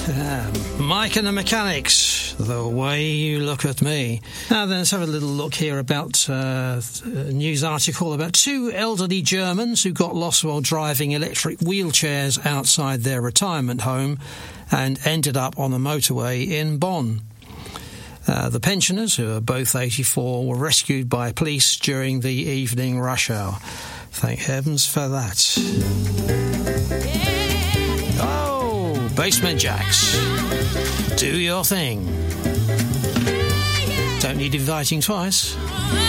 Mike and the Mechanics, The Way You Look at Me. Now then, let's have a little look here about a news article about two elderly Germans who got lost while driving electric wheelchairs outside their retirement home and ended up on a motorway in Bonn. The pensioners, who are both 84, were rescued by police during the evening rush hour. Thank heavens for that. Oh, Basement Jacks. Do your thing. Don't need inviting twice.